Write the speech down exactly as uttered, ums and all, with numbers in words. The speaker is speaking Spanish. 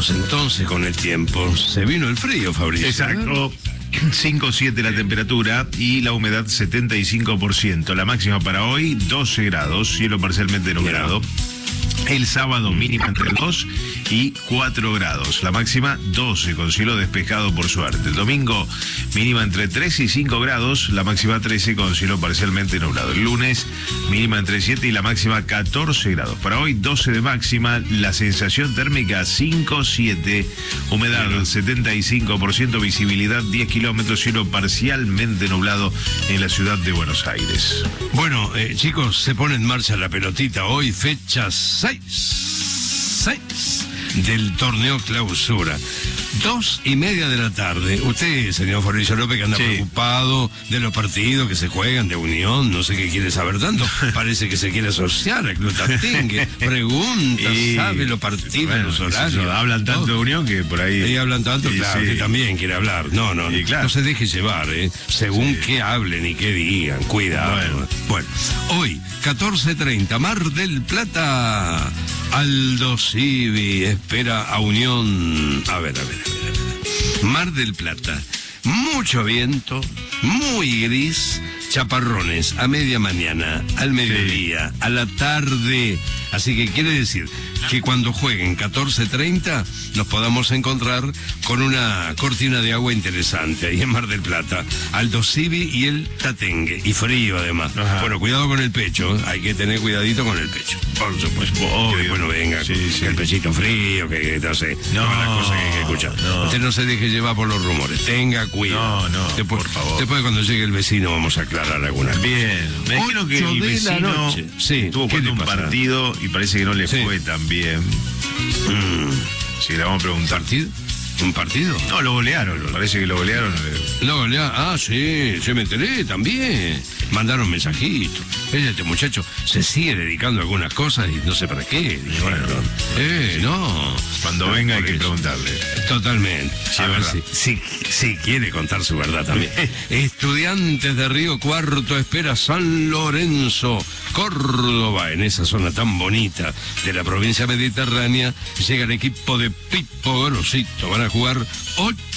Vamos entonces con el tiempo. Se vino el frío, Fabricio. Exacto. cinco siete la temperatura y la humedad setenta y cinco por ciento. La máxima para hoy, doce grados, cielo parcialmente nublado. El sábado mínima entre dos y cuatro grados. La máxima doce con cielo despejado por suerte. El domingo mínima entre tres y cinco grados. La máxima trece con cielo parcialmente nublado. El lunes mínima entre siete y la máxima catorce grados. Para hoy doce de máxima. La sensación térmica cinco siete. Humedad setenta y cinco por ciento. Visibilidad diez kilómetros. Cielo parcialmente nublado en la ciudad de Buenos Aires. Bueno, eh, chicos, se pone en marcha la pelotita hoy, fecha seis. seis del torneo clausura. Dos y media de la tarde. Usted, señor Fabricio López, que anda sí. preocupado de los partidos que se juegan, de Unión, no sé qué quiere saber tanto. Parece que se quiere asociar a Club Tatengue. Pregunta, y... sabe los partidos, bueno, los horarios. No, hablan tanto de Unión que por ahí... Y hablan tanto, y claro, sí. que también quiere hablar. No, no, no, claro. no se deje llevar, ¿eh? Según sí. qué hablen y qué digan. Cuidado. Bueno, bueno hoy, catorce treinta, Mar del Plata. Aldo Civi espera a Unión. A ver, a ver, a ver, a ver. Mar del Plata. Mucho viento, muy gris, chaparrones a media mañana, al mediodía, sí. a la tarde. Así que quiere decir que cuando jueguen catorce treinta nos podamos encontrar con una cortina de agua interesante ahí en Mar del Plata. Aldo Civi y el Tatengue. Y frío además. Ajá. Bueno, cuidado con el pecho. Hay que tener cuidadito con el pecho. Por supuesto. Obvio. Que después no venga sí, con sí. el pechito frío, que no sé. No, todas las cosas que hay que escuchar. No. Usted no se deje llevar por los rumores. Tenga cuidado. No, no, después, por favor. Después cuando llegue el vecino vamos a aclarar algunas cosas. Bien. Me imagino que el vecino sí. tuvo jugando un partido y parece que no le sí. fue tan bien. Mm. Si le vamos a preguntar. ¿Partido? ¿Un partido? No, lo golearon, parece que lo golearon. Lo golearon, ah, sí, yo me enteré también. Mandaron mensajitos. Este muchacho se sigue dedicando a algunas cosas y no sé para qué. Bueno, eh, no. Cuando no, venga hay que eso. preguntarle. Totalmente. Sí, a ver si, si, si quiere contar su verdad también. Estudiantes de Río Cuarto espera San Lorenzo, Córdoba, en esa zona tan bonita de la provincia mediterránea. Llega el equipo de Pipo Grosito. Van a jugar ocho